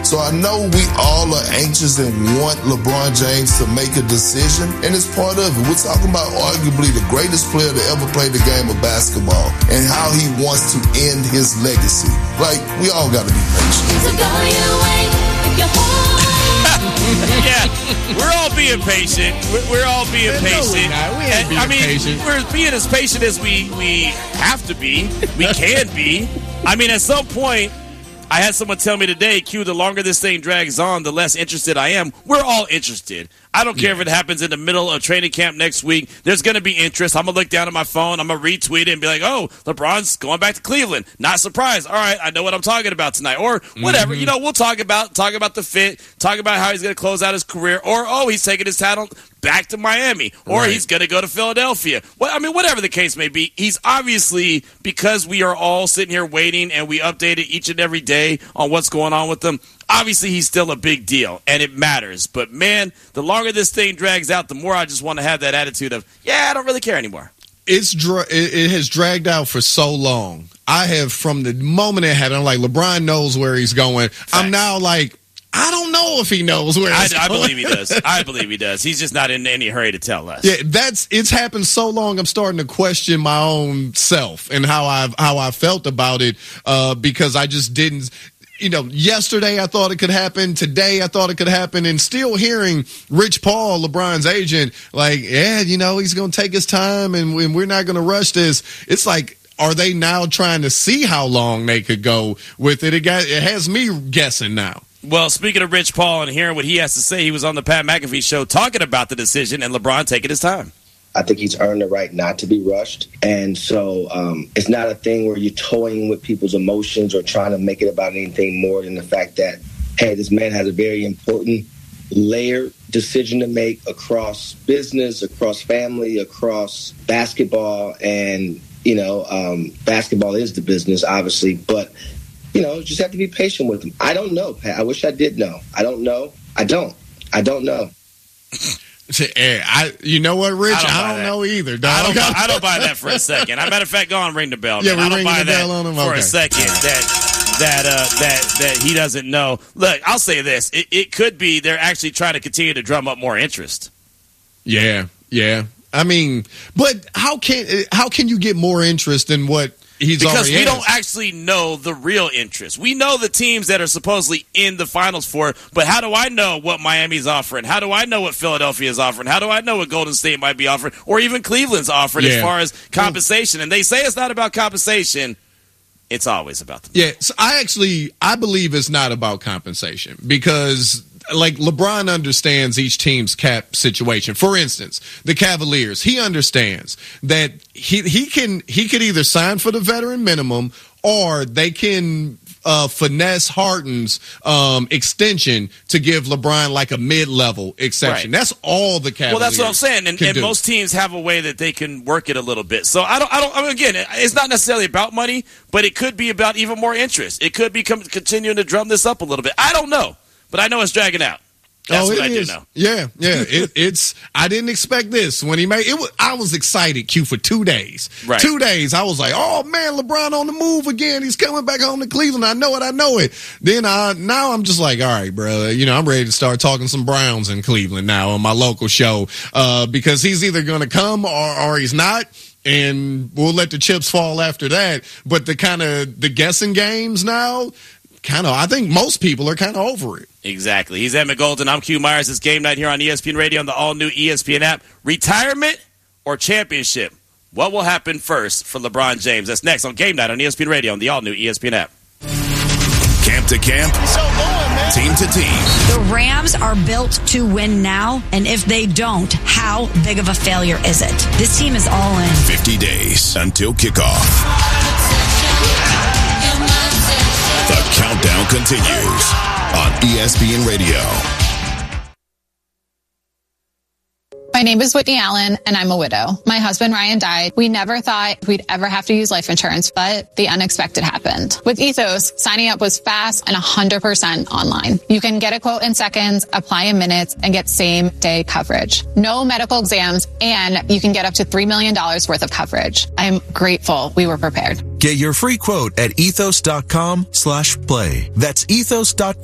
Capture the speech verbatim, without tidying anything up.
So I know we all are anxious and want LeBron James to make a decision, and it's part of it. We're talking about arguably the greatest player to ever play the game of basketball and how he wants to end his legacy. Like, we all got to be patient. So go your way, your whole yeah, we're all being patient. We're, we're all being no, patient. We're not. We ain't and, being I mean, patient. we're being as patient as we, we have to be. We can be. I mean, at some point, I had someone tell me today, Q, the longer this thing drags on, the less interested I am. We're all interested. I don't care if it happens in the middle of training camp next week. There's going to be interest. I'm going to look down at my phone. I'm going to retweet it and be like, oh, LeBron's going back to Cleveland. Not surprised. All right, I know what I'm talking about tonight. Or whatever. Mm-hmm. You know, we'll talk about talk about the fit, talk about how he's going to close out his career. Or, oh, he's taking his title back to Miami. Or right. he's going to go to Philadelphia. Well, I mean, whatever the case may be, he's obviously, because we are all sitting here waiting and we update it each and every day on what's going on with them, obviously he's still a big deal, and it matters. But, man, the longer this thing drags out, the more I just want to have that attitude of, yeah, I don't really care anymore. It's dra- it has dragged out for so long. I have, from the moment it happened, I'm like, LeBron knows where he's going. Facts. I'm now like, I don't know if he knows where he's I, going. I believe he does. I believe he does. He's just not in any hurry to tell us. Yeah, that's it's happened so long. I'm starting to question my own self and how I've how I felt about it uh, because I just didn't. You know, yesterday I thought it could happen. Today I thought it could happen. And still hearing Rich Paul, LeBron's agent, like, yeah, you know, he's going to take his time and we're not going to rush this. It's like, are they now trying to see how long they could go with it? It, got, it has me guessing now. Well, speaking of Rich Paul and hearing what he has to say, he was on the Pat McAfee show talking about the decision and LeBron taking his time. I think he's earned the right not to be rushed. And so um, it's not a thing where you're toying with people's emotions or trying to make it about anything more than the fact that, hey, this man has a very important layered decision to make across business, across family, across basketball. And, you know, um, basketball is the business, obviously. But, you know, just have to be patient with him. I don't know, Pat. I wish I did know. I don't know. I don't. I don't know. Hey, I, you know what, Rich? I don't, I don't know either, dog. I don't, buy, I don't buy that for a second. As a matter of fact, go on, ring the bell. Yeah, man. I don't buy the that bell on him. for okay. a second that that uh, that that he doesn't know. Look, I'll say this: it, it could be they're actually trying to continue to drum up more interest. Yeah, yeah. I mean, but how can how can you get more interest than what? He's because we has. don't actually know the real interest. We know the teams that are supposedly in the finals for it, but how do I know what Miami's offering? How do I know what Philadelphia is offering? How do I know what Golden State might be offering? Or even Cleveland's offering yeah. as far as compensation? And they say it's not about compensation. It's always about the money. Yeah, so I actually, I believe it's not about compensation because, like, LeBron understands each team's cap situation. For instance, the Cavaliers, he understands that he he can he could either sign for the veteran minimum or they can uh, finesse Harden's um, extension to give LeBron like a mid-level extension. Right. That's all the Cavaliers. Well, that's what I'm saying, and, and most teams have a way that they can work it a little bit. So I don't, I don't. I mean, again, it's not necessarily about money, but it could be about even more interest. It could be com- continuing to drum this up a little bit. I don't know. But I know it's dragging out. That's oh, what it I is. do know. Yeah, yeah. it, it's. I didn't expect this when he made it. Was, I was excited, Q, for two days. Right. Two days. I was like, oh man, LeBron on the move again. He's coming back home to Cleveland. I know it. I know it. Then I now I'm just like, all right, bro. You know, I'm ready to start talking some Browns in Cleveland now on my local show uh, because he's either going to come or, or he's not. And we'll let the chips fall after that. But the kind of the guessing games now. Kind of, I think most people are kind of over it. Exactly. He's Emmett Golden. I'm Q Myers. It's Game Night here on E S P N Radio on the all-new E S P N app. Retirement or championship? What will happen first for LeBron James? That's next on Game Night on E S P N Radio on the all-new E S P N app. Camp to camp, so going, team to team. The Rams are built to win now, and if they don't, how big of a failure is it? This team is all in. fifty days until kickoff. The countdown continues on E S P N Radio. My name is Whitney Allen, and I'm a widow. My husband, Ryan, died. We never thought we'd ever have to use life insurance, but the unexpected happened. With Ethos, signing up was fast and one hundred percent online. You can get a quote in seconds, apply in minutes, and get same-day coverage. No medical exams, and you can get up to three million dollars worth of coverage. I'm grateful we were prepared. Get your free quote at ethos.com slash play. That's ethos.com